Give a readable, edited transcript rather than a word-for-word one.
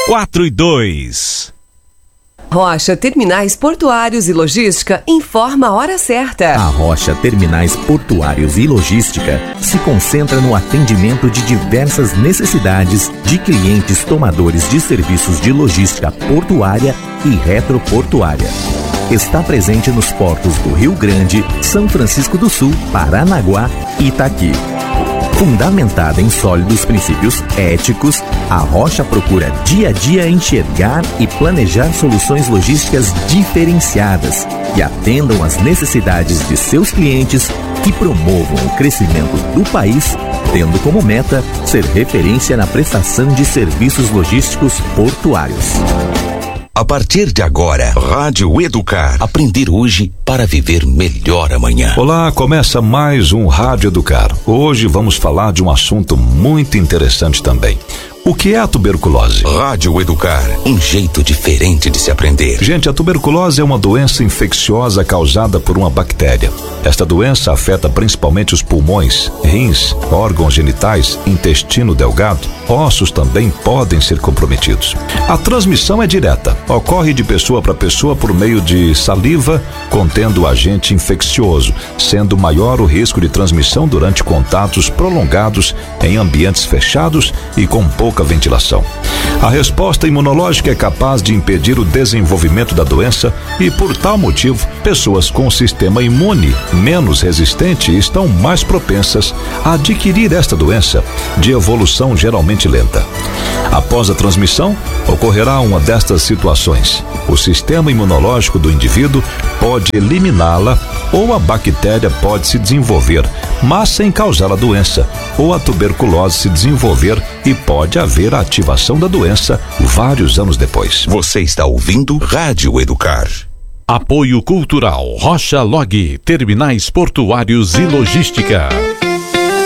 4 e 2. Rocha Terminais Portuários e Logística informa a hora certa. A Rocha Terminais Portuários e Logística se concentra no atendimento de diversas necessidades de clientes tomadores de serviços de logística portuária e retroportuária. Está presente nos portos do Rio Grande, São Francisco do Sul, Paranaguá e Itaqui. Fundamentada em sólidos princípios éticos, a Rocha procura dia a dia enxergar e planejar soluções logísticas diferenciadas que atendam às necessidades de seus clientes, que promovam o crescimento do país, tendo como meta ser referência na prestação de serviços logísticos portuários. A partir de agora, Rádio Educar. Aprender hoje para viver melhor amanhã. Olá, começa mais um Rádio Educar. Hoje vamos falar de um assunto muito interessante também. O que é a tuberculose? Rádio Educar, um jeito diferente de se aprender. Gente, a tuberculose é uma doença infecciosa causada por uma bactéria. Esta doença afeta principalmente os pulmões, rins, órgãos genitais, intestino delgado. Ossos também podem ser comprometidos. A transmissão é direta. Ocorre de pessoa para pessoa por meio de saliva contendo o agente infeccioso, sendo maior o risco de transmissão durante contatos prolongados em ambientes fechados e com pouca ventilação. A resposta imunológica é capaz de impedir o desenvolvimento da doença e, por tal motivo, pessoas com sistema imune menos resistente estão mais propensas a adquirir esta doença, de evolução geralmente lenta. Após a transmissão, ocorrerá uma destas situações. O sistema imunológico do indivíduo pode eliminá-la ou a bactéria pode se desenvolver, mas sem causar a doença, ou a tuberculose se desenvolver e pode haver a ativação da doença vários anos depois. Você está ouvindo Rádio Educar. Apoio Cultural Rocha Log, Terminais Portuários e Logística.